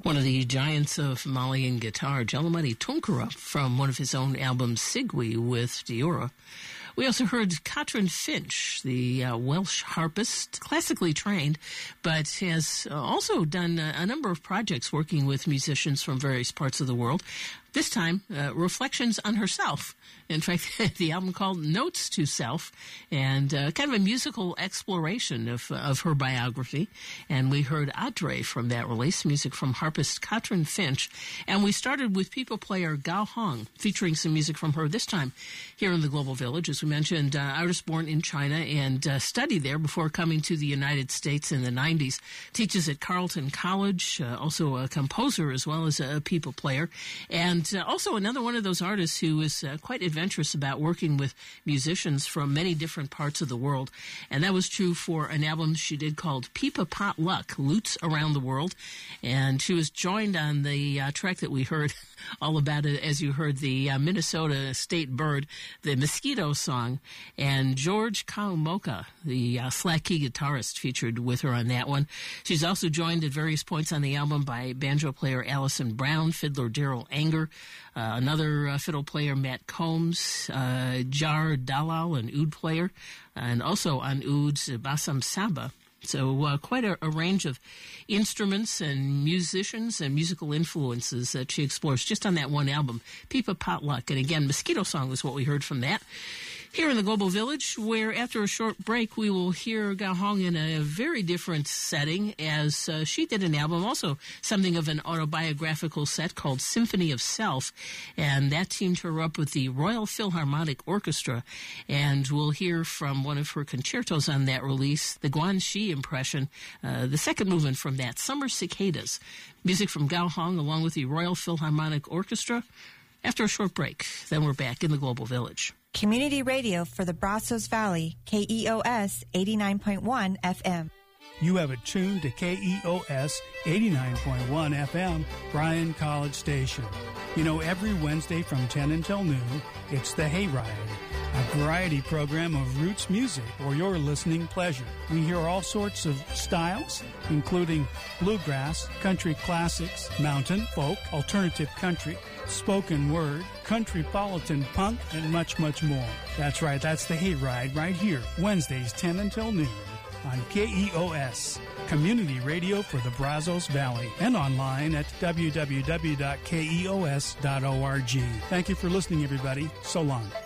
One of the giants of Malian guitar, Jalomati Tunkara, from one of his own albums, Sigwi, with Diora. We also heard Katrin Finch, the Welsh harpist, classically trained, but has also done a number of projects working with musicians from various parts of the world. This time, reflections on herself. In fact, the album called Notes to Self, and kind of a musical exploration of her biography. And we heard Adre from that release, music from harpist Katrin Finch. And we started with people player Gao Hong, featuring some music from her this time here in the Global Village. As we mentioned, artist born in China and studied there before coming to the United States in the 90s. Teaches at Carleton College, also a composer as well as a people player. And also another one of those artists who is quite adventurous about working with musicians from many different parts of the world. And that was true for an album she did called Pipa Potluck, Lutes Around the World. And she was joined on the track that we heard all about it, as you heard the Minnesota state bird, the Mosquito Song. And George Kaumoka, the slack key guitarist, featured with her on that one. She's also joined at various points on the album by banjo player Allison Brown, fiddler Daryl Anger, another fiddle player Matt Combs, Jar Dalal, an oud player, and also on ouds Basam Saba. So quite a range of instruments and musicians and musical influences that she explores just on that one album, Pipa Potluck. And again, Mosquito Song was what we heard from that. Here in the Global Village, where after a short break, we will hear Gao Hong in a very different setting, as she did an album, also something of an autobiographical set called Symphony of Self, and that teamed her up with the Royal Philharmonic Orchestra. And we'll hear from one of her concertos on that release, the Guanxi Impression, the second movement from that, Summer Cicadas. Music from Gao Hong along with the Royal Philharmonic Orchestra. After a short break, then we're back in the Global Village. Community radio for the Brazos Valley, KEOS 89.1 FM. You have it tuned to KEOS 89.1 FM, Bryan College Station. You know, every Wednesday from 10 until noon, it's the Hayride, a variety program of roots music for your listening pleasure. We hear all sorts of styles, including bluegrass, country classics, mountain, folk, alternative country, spoken word, countrypolitan punk, and much, much more. That's right, that's the Hayride right here, Wednesdays 10 until noon on KEOS, community radio for the Brazos Valley, and online at www.keos.org. Thank you for listening, everybody. So long.